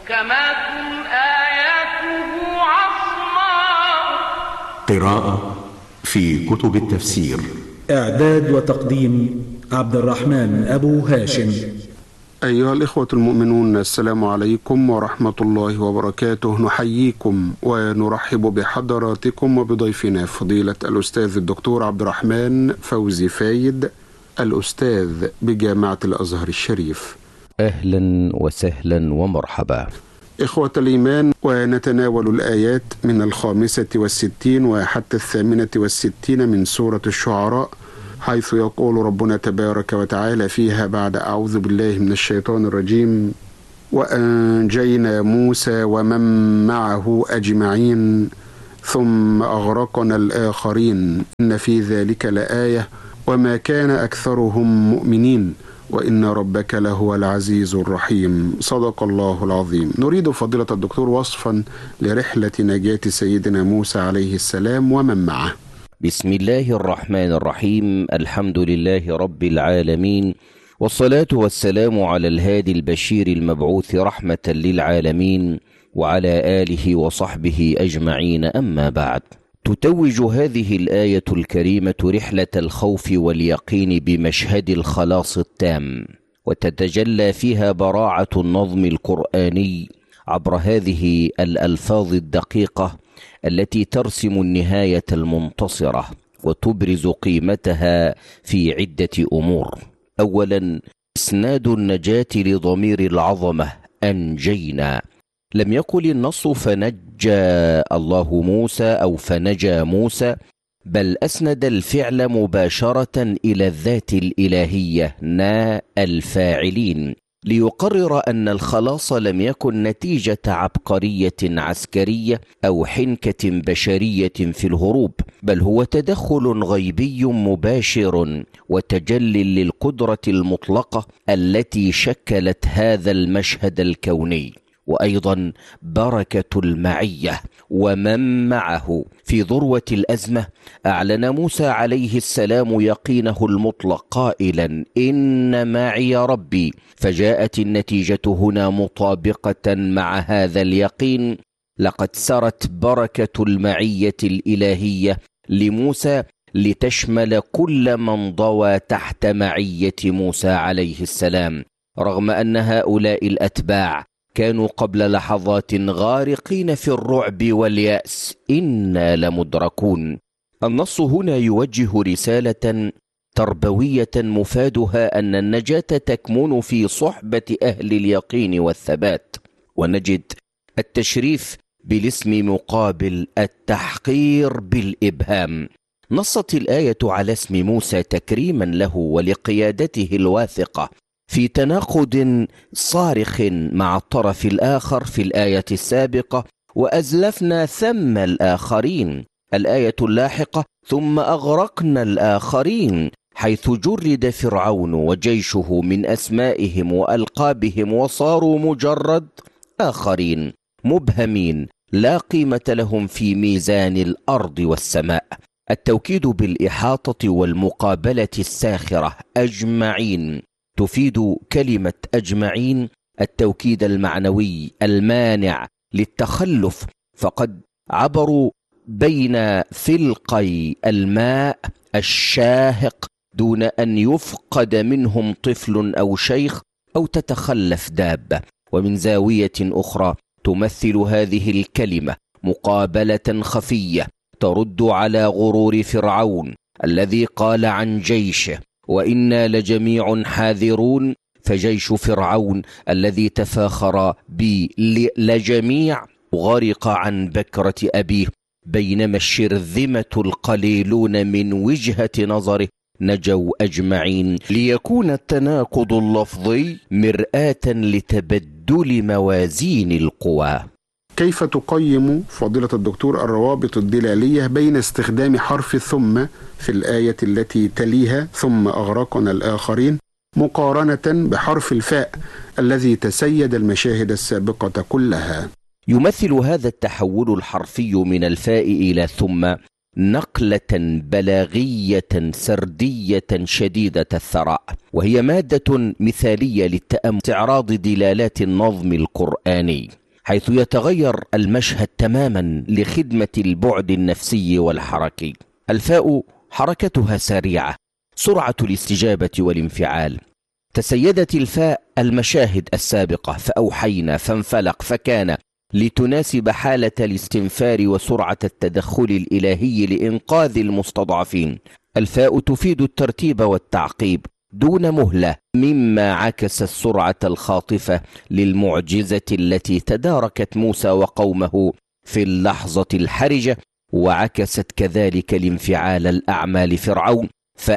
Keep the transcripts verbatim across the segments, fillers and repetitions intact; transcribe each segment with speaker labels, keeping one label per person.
Speaker 1: محكمات آياته عصماء.
Speaker 2: قراءة في كتب التفسير.
Speaker 3: إعداد وتقديم عبد الرحمن أبو هاشم.
Speaker 4: أيها الإخوة المؤمنون، السلام عليكم ورحمة الله وبركاته. نحييكم ونرحب بحضراتكم وبضيفنا فضيلة الأستاذ الدكتور عبد الرحمن فوزي فايد، الأستاذ بجامعة الأزهر الشريف.
Speaker 5: أهلا وسهلا ومرحبا.
Speaker 4: إخوة الإيمان، ونتناول الآيات من الخامسة والستين وحتى الثامنة والستين من سورة الشعراء، حيث يقول ربنا تبارك وتعالى فيها بعد أعوذ بالله من الشيطان الرجيم: وأنجينا موسى ومن معه أجمعين ثم أغرقنا الآخرين إن في ذلك لآية وما كان أكثرهم مؤمنين وإن ربك لهو العزيز الرحيم. صدق الله العظيم. نريد فضيلة الدكتور وصفا لرحلة نجاة سيدنا موسى عليه السلام ومن معه.
Speaker 5: بسم الله الرحمن الرحيم. الحمد لله رب العالمين، والصلاة والسلام على الهادي البشير المبعوث رحمة للعالمين وعلى آله وصحبه أجمعين، أما بعد. تتوج هذه الآية الكريمة رحلة الخوف واليقين بمشهد الخلاص التام، وتتجلى فيها براعة النظم القرآني عبر هذه الألفاظ الدقيقة التي ترسم النهاية المنتصرة وتبرز قيمتها في عدة أمور. أولا، إسناد النجاة لضمير العظمة أنجينا. لم يقل النص فنجى الله موسى أو فنجى موسى، بل أسند الفعل مباشرة إلى الذات الإلهية نا الفاعلين، ليقرر أن الخلاص لم يكن نتيجة عبقرية عسكرية أو حنكة بشرية في الهروب، بل هو تدخل غيبي مباشر وتجل للقدرة المطلقة التي شكلت هذا المشهد الكوني. وأيضا بركة المعية ومن معه. في ذروة الأزمة أعلن موسى عليه السلام يقينه المطلق قائلا: إن معي ربي. فجاءت النتيجة هنا مطابقة مع هذا اليقين. لقد سرت بركة المعية الإلهية لموسى لتشمل كل من ضوى تحت معية موسى عليه السلام، رغم أن هؤلاء الأتباع كانوا قبل لحظات غارقين في الرعب واليأس. إنا لمدركون. النص هنا يوجه رسالة تربوية مفادها أن النجاة تكمن في صحبة أهل اليقين والثبات، ونجد التشريف بالاسم مقابل التحقير بالإبهام. نصت الآية على اسم موسى تكريما له ولقيادته الواثقة، في تناقض صارخ مع الطرف الآخر في الآية السابقة: وأزلفنا ثم الآخرين. الآية اللاحقة: ثم أغرقنا الآخرين، حيث جرد فرعون وجيشه من أسمائهم وألقابهم وصاروا مجرد آخرين مبهمين لا قيمة لهم في ميزان الأرض والسماء. التوكيد بالإحاطة والمقابلة الساخرة أجمعين تفيد كلمة أجمعين التوكيد المعنوي المانع للتخلف، فقد عبروا بين فلقي الماء الشاهق دون أن يفقد منهم طفل أو شيخ أو تتخلف دابة. ومن زاوية أخرى تمثل هذه الكلمة مقابلة خفية ترد على غرور فرعون الذي قال عن جيشه: وإنا لجميع حاذرون. فجيش فرعون الذي تفاخر بلجميع غرق عن بكرة أبيه، بينما الشرذمة القليلون من وجهة نظره نجوا أجمعين، ليكون التناقض اللفظي مرآة لتبدل موازين القوى.
Speaker 4: كيف تقيم فضيلة الدكتور الروابط الدلالية بين استخدام حرف ثم في الآية التي تليها ثم أغرقنا الآخرين مقارنة بحرف الفاء الذي تسيد المشاهد السابقة كلها؟
Speaker 5: يمثل هذا التحول الحرفي من الفاء إلى ثم نقلة بلاغية سردية شديدة الثراء، وهي مادة مثالية للتأمل استعراض دلالات النظم القرآني، حيث يتغير المشهد تماما لخدمة البعد النفسي والحركي. الفاء حركتها سريعة، سرعة الاستجابة والانفعال. تسيدت الفاء المشاهد السابقة، فأوحينا، فانفلق، فكان، لتناسب حالة الاستنفار وسرعة التدخل الإلهي لإنقاذ المستضعفين. الفاء تفيد الترتيب والتعقيب دون مهلة، مما عكس السرعة الخاطفة للمعجزة التي تداركت موسى وقومه في اللحظة الحرجة، وعكست كذلك الانفعال الأعمى لفرعون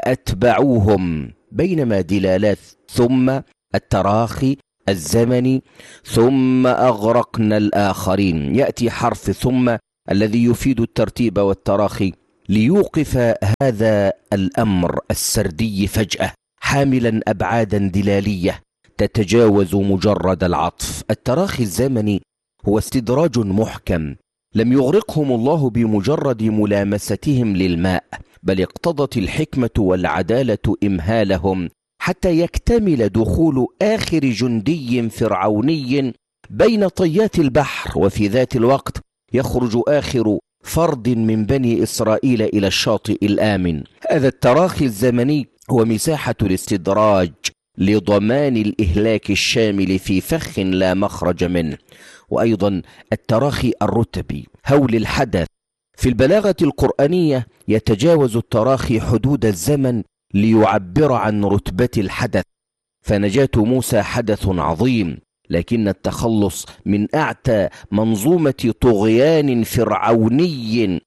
Speaker 5: فأتبعوهم، بينما دلالات ثم التراخي الزمني ثم أغرقنا الآخرين يأتي حرف ثم الذي يفيد الترتيب والتراخي ليوقف هذا الأمر السردي فجأة، حاملا أبعادا دلالية تتجاوز مجرد العطف. التراخي الزمني هو استدراج محكم لم يغرقهم الله بمجرد ملامستهم للماء، بل اقتضت الحكمة والعدالة إمهالهم حتى يكتمل دخول آخر جندي فرعوني بين طيات البحر، وفي ذات الوقت يخرج آخر فرد من بني إسرائيل إلى الشاطئ الآمن. هذا التراخي الزمني هو مساحة الاستدراج لضمان الإهلاك الشامل في فخ لا مخرج منه. وأيضا التراخي الرتبي هول الحدث. في البلاغة القرآنية يتجاوز التراخي حدود الزمن ليعبر عن رتبة الحدث، فنجاة موسى حدث عظيم، لكن التخلص من أعتى منظومة طغيان فرعوني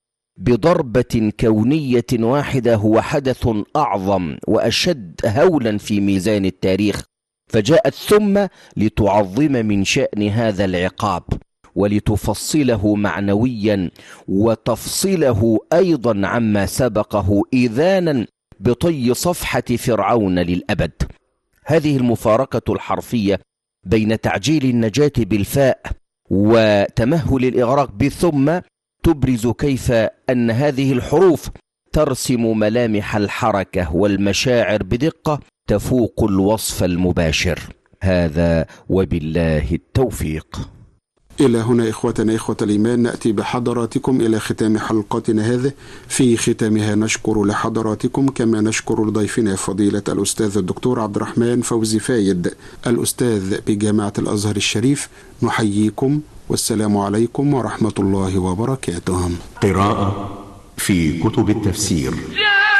Speaker 5: بضربة كونية واحدة هو حدث أعظم وأشد هولا في ميزان التاريخ. فجاءت ثم لتعظم من شأن هذا العقاب ولتفصله معنويا وتفصله أيضا عما سبقه إذانا بطي صفحة فرعون للأبد. هذه المفارقة الحرفية بين تعجيل النجاة بالفاء وتمهل الإغراق بثم تبرز كيف أن هذه الحروف ترسم ملامح الحركة والمشاعر بدقة تفوق الوصف المباشر. هذا وبالله التوفيق.
Speaker 4: إلى هنا إخوتنا إخوة الإيمان نأتي بحضراتكم إلى ختام حلقتنا هذه. في ختامها نشكر لحضراتكم كما نشكر لضيفنا فضيلة الأستاذ الدكتور عبد الرحمن فوزي فايد الأستاذ بجامعة الأزهر الشريف. نحييكم والسلام عليكم ورحمة الله وبركاته.
Speaker 2: قراءة في كتب التفسير.